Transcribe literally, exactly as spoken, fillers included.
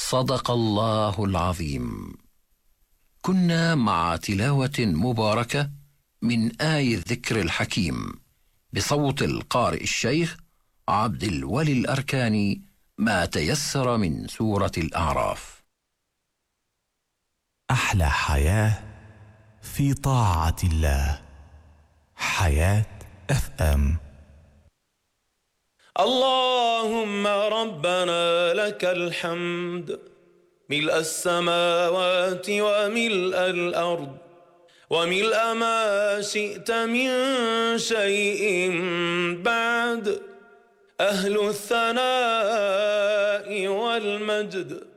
صدق الله العظيم. كنا مع تلاوة مباركة من آي الذكر الحكيم بصوت القارئ الشيخ عبد الولي الأركاني، ما تيسر من سورة الأعراف. أحلى حياة في طاعة الله. حياة اف ام. اللهم ربنا لك الحمد ملء السماوات وملء الأرض وملء ما شئت من شيء بعد، أهل الثناء والمجد